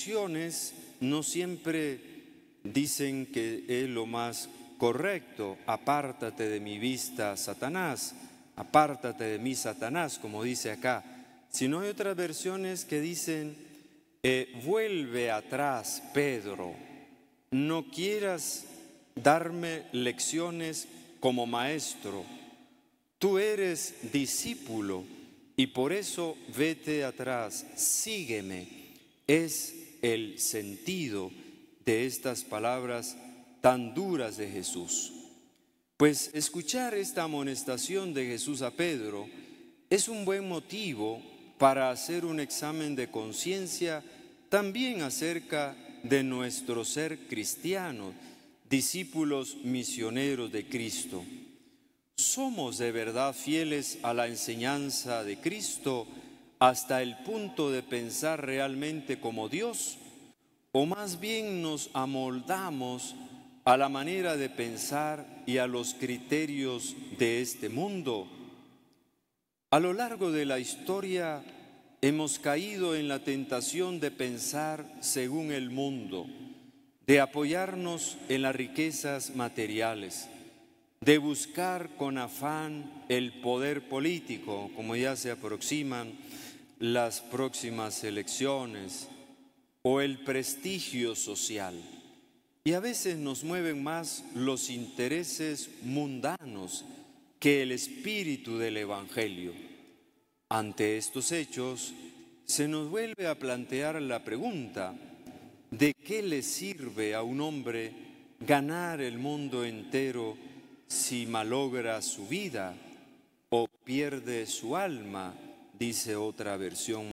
acciones no siempre dicen que es lo más correcto. Apártate de mi vista, Satanás, apártate de mí, Satanás, como dice acá. Sino hay otras versiones que dicen, vuelve atrás, Pedro, no quieras darme lecciones como maestro. Tú eres discípulo y por eso vete atrás, sígueme. Es el sentido de estas palabras tan duras de Jesús. Pues escuchar esta amonestación de Jesús a Pedro es un buen motivo para hacer un examen de conciencia también acerca de nuestro ser cristiano, discípulos misioneros de Cristo. ¿Somos de verdad fieles a la enseñanza de Cristo hasta el punto de pensar realmente como Dios? ¿O más bien nos amoldamos a la manera de pensar y a los criterios de este mundo? A lo largo de la historia hemos caído en la tentación de pensar según el mundo, de apoyarnos en las riquezas materiales, de buscar con afán el poder político, como ya se aproximan las próximas elecciones, o el prestigio social. Y a veces nos mueven más los intereses mundanos que el espíritu del Evangelio. Ante estos hechos, se nos vuelve a plantear la pregunta: ¿de qué le sirve a un hombre ganar el mundo entero si malogra su vida o pierde su alma? Dice otra versión.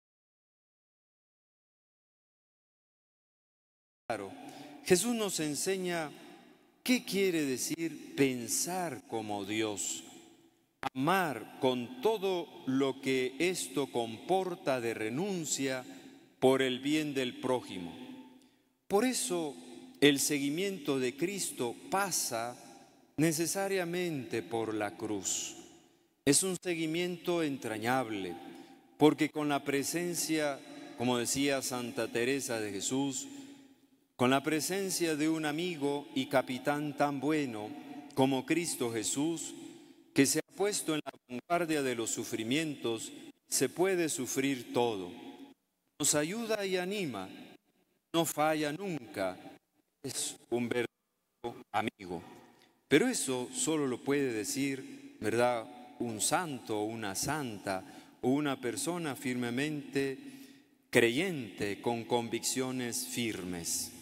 Claro, Jesús nos enseña qué quiere decir pensar como Dios, amar con todo lo que esto comporta de renuncia por el bien del prójimo. Por eso el seguimiento de Cristo pasa necesariamente por la cruz. Es un seguimiento entrañable, porque con la presencia, como decía Santa Teresa de Jesús, con la presencia de un amigo y capitán tan bueno como Cristo Jesús, que se ha puesto en la vanguardia de los sufrimientos, se puede sufrir todo. Nos ayuda y anima, no falla nunca, es un verdadero amigo. Pero eso solo lo puede decir, ¿verdad?, un santo o una santa o una persona firmemente creyente con convicciones firmes.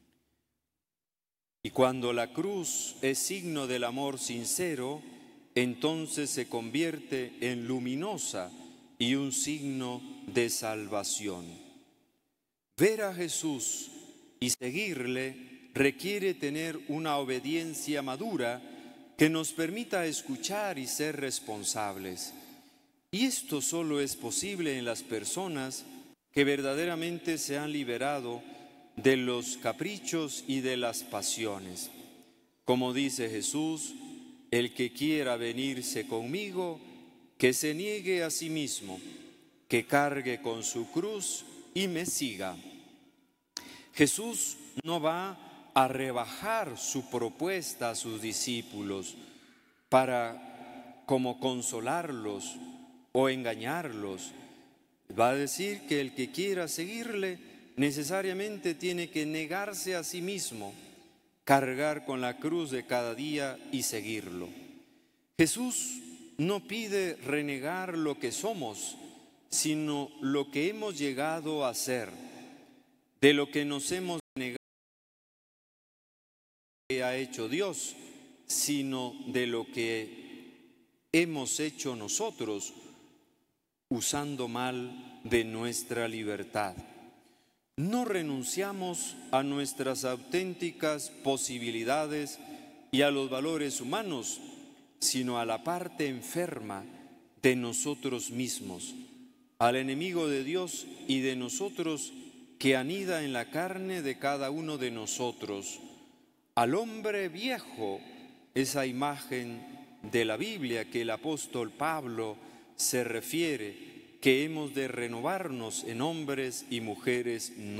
Y cuando la cruz es signo del amor sincero, entonces se convierte en luminosa y un signo de salvación. Ver a Jesús y seguirle requiere tener una obediencia madura que nos permita escuchar y ser responsables. Y esto solo es posible en las personas que verdaderamente se han liberado de los caprichos y de las pasiones. Como dice Jesús, el que quiera venirse conmigo, que se niegue a sí mismo, que cargue con su cruz y me siga. Jesús no va a rebajar su propuesta a sus discípulos para como consolarlos o engañarlos. Va a decir que el que quiera seguirle necesariamente tiene que negarse a sí mismo, cargar con la cruz de cada día y seguirlo. Jesús no pide renegar lo que somos, sino lo que hemos llegado a ser. De lo que nos hemos negado que ha hecho Dios, sino de lo que hemos hecho nosotros, usando mal de nuestra libertad. No renunciamos a nuestras auténticas posibilidades y a los valores humanos, sino a la parte enferma de nosotros mismos, al enemigo de Dios y de nosotros que anida en la carne de cada uno de nosotros, al hombre viejo, esa imagen de la Biblia que el apóstol Pablo se refiere, que hemos de renovarnos en hombres y mujeres nuevos.